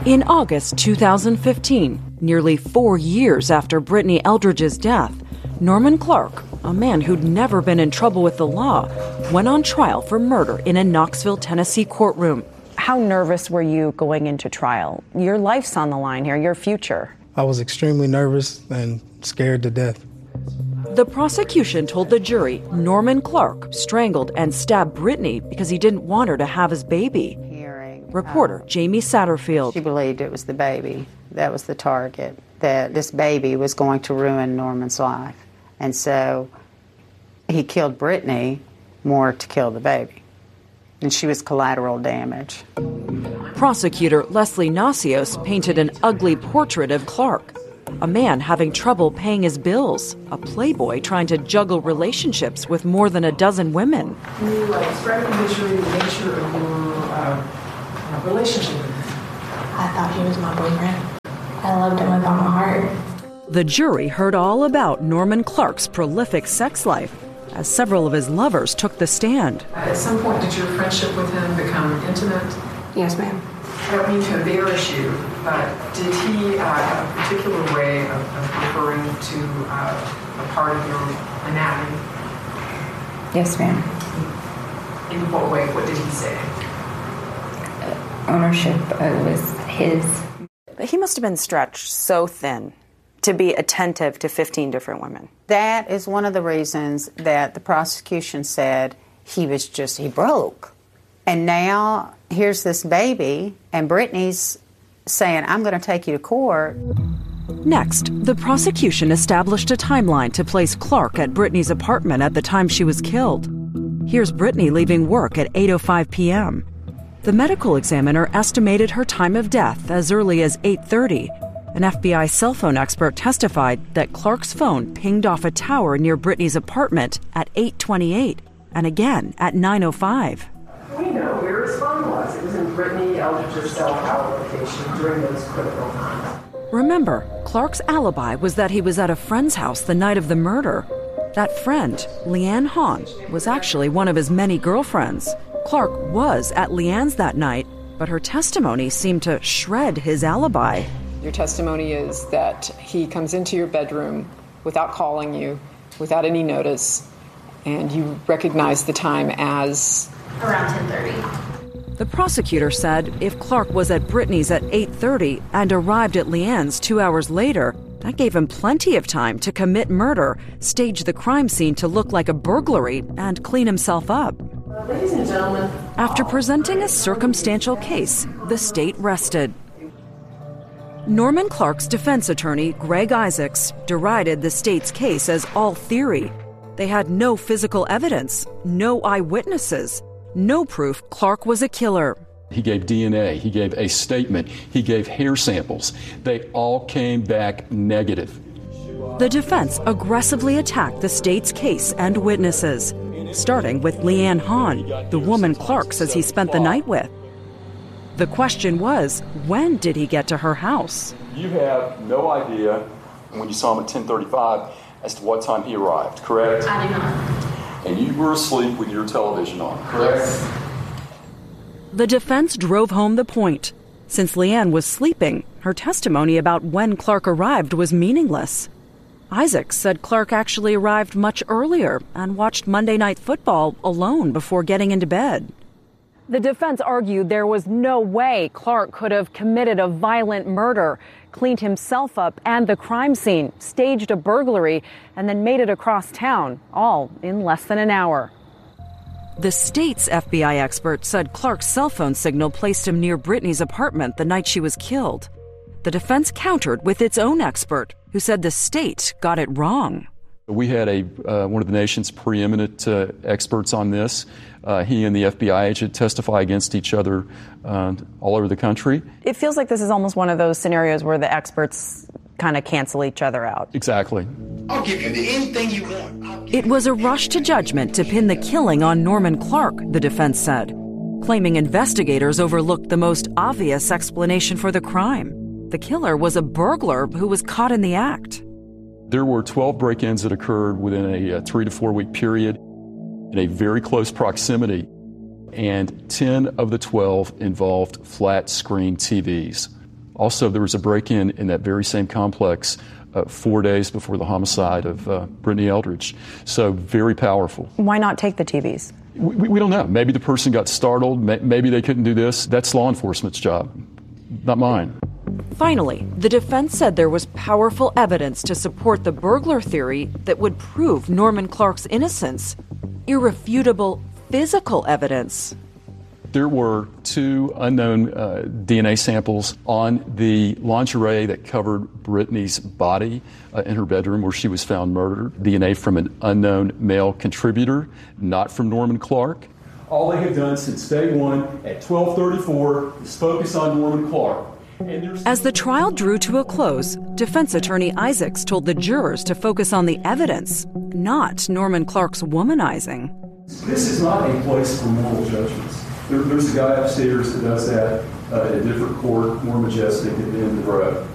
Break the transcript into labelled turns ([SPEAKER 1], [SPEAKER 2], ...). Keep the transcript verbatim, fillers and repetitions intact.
[SPEAKER 1] In August two thousand fifteen, nearly four years after Brittany Eldridge's death, Norman Clark, a man who'd never been in trouble with the law, went on trial for murder in a Knoxville, Tennessee courtroom. How nervous were you going into trial? Your life's on the line here, your future.
[SPEAKER 2] I was extremely nervous and scared to death.
[SPEAKER 1] The prosecution told the jury Norman Clark strangled and stabbed Brittany because he didn't want her to have his baby. Reporter um, Jamie Satterfield.
[SPEAKER 3] She believed it was the baby that was the target, that this baby was going to ruin Norman's life. And so he killed Brittany more to kill the baby. And she was collateral damage.
[SPEAKER 1] Prosecutor Leslie Nasios painted an ugly portrait of Clark, a man having trouble paying his bills, a playboy trying to juggle relationships with more than a dozen women.
[SPEAKER 4] Can you uh, describe the nature, the nature of your uh, relationship with him?
[SPEAKER 5] I thought he was my boyfriend. I loved him with all my heart.
[SPEAKER 1] The jury heard all about Norman Clark's prolific sex life as several of his lovers took the stand.
[SPEAKER 4] At some point, did your friendship with him become intimate?
[SPEAKER 5] Yes, ma'am.
[SPEAKER 4] I don't mean to embarrass you, but did he uh, have a particular way of, of referring to uh, a part of your anatomy?
[SPEAKER 5] Yes, ma'am.
[SPEAKER 4] In what way? What did he say?
[SPEAKER 5] Uh, ownership. It was his.
[SPEAKER 1] He must have been stretched so thin to be attentive to fifteen different women.
[SPEAKER 3] That is one of the reasons that the prosecution said he was just, he broke. And now here's this baby, and Brittany's saying, I'm going to take you to court.
[SPEAKER 1] Next, the prosecution established a timeline to place Clark at Brittany's apartment at the time she was killed. Here's Brittany leaving work at eight oh five p.m. The medical examiner estimated her time of death as early as eight thirty. An F B I cell phone expert testified that Clark's phone pinged off a tower near Brittany's apartment at eight twenty-eight and again at nine oh five.
[SPEAKER 4] We know where his phone was. It was in Brittany Eldridge's cell tower location during those critical times.
[SPEAKER 1] Remember, Clark's alibi was that he was at a friend's house the night of the murder. That friend, Leanne Hahn, was actually one of his many girlfriends. Clark was at Leanne's that night, but her testimony seemed to shred his alibi.
[SPEAKER 6] Your testimony is that he comes into your bedroom without calling you, without any notice, and you recognize the time as...
[SPEAKER 5] around ten thirty.
[SPEAKER 1] The prosecutor said if Clark was at Brittany's at eight thirty and arrived at Leanne's two hours later, that gave him plenty of time to commit murder, stage the crime scene to look like a burglary, and clean himself up.
[SPEAKER 4] Uh, ladies and gentlemen...
[SPEAKER 1] After presenting a circumstantial case, the state rested. Norman Clark's defense attorney, Greg Isaacs, derided the state's case as all theory. They had no physical evidence, no eyewitnesses, no proof Clark was a killer.
[SPEAKER 7] He gave D N A, he gave a statement, he gave hair samples. They all came back negative.
[SPEAKER 1] The defense aggressively attacked the state's case and witnesses, starting with Leanne Hahn, the woman Clark says he spent the night with. The question was, when did he get to her house?
[SPEAKER 7] You have no idea, when you saw him at ten thirty-five, as to what time he arrived, correct?
[SPEAKER 5] I do not.
[SPEAKER 7] And you were asleep with your television on, correct?
[SPEAKER 5] Yes.
[SPEAKER 1] The defense drove home the point. Since Leanne was sleeping, her testimony about when Clark arrived was meaningless. Isaacs said Clark actually arrived much earlier and watched Monday Night Football alone before getting into bed. The defense argued there was no way Clark could have committed a violent murder, cleaned himself up and the crime scene, staged a burglary, and then made it across town, all in less than an hour. The state's F B I expert said Clark's cell phone signal placed him near Brittany's apartment the night she was killed. The defense countered with its own expert, who said the state got it wrong.
[SPEAKER 7] We had a uh, one of the nation's preeminent uh, experts on this. Uh, he and the F B I agent testify against each other uh, all over the country.
[SPEAKER 1] It feels like this is almost one of those scenarios where the experts kind of cancel each other out.
[SPEAKER 7] Exactly.
[SPEAKER 8] I'll give you anything you want.
[SPEAKER 1] It was a rush to judgment to pin the killing on Norman Clark, the defense said, claiming investigators overlooked the most obvious explanation for the crime. The killer was a burglar who was caught in the act.
[SPEAKER 7] There were twelve break-ins that occurred within a, a three to four week period in a very close proximity, and ten of the twelve involved flat screen T Vs. Also, there was a break-in in that very same complex uh, four days before the homicide of uh, Brittany Eldridge. So very powerful.
[SPEAKER 9] Why not take the T Vs?
[SPEAKER 7] We, we don't know. Maybe the person got startled. Maybe they couldn't do this. That's law enforcement's job, not mine.
[SPEAKER 1] Finally, the defense said there was powerful evidence to support the burglar theory that would prove Norman Clark's innocence. Irrefutable physical evidence.
[SPEAKER 7] There were two unknown uh, D N A samples on the lingerie that covered Brittany's body uh, in her bedroom where she was found murdered. D N A from an unknown male contributor, not from Norman Clark. All they have done since day one at twelve thirty-four is focus on Norman Clark.
[SPEAKER 1] As the trial drew to a close, defense attorney Isaacs told the jurors to focus on the evidence, not Norman Clark's womanizing.
[SPEAKER 7] This is not a place for moral judgments. There, there's a guy upstairs that does that uh, at a different court, more majestic at the end of the road.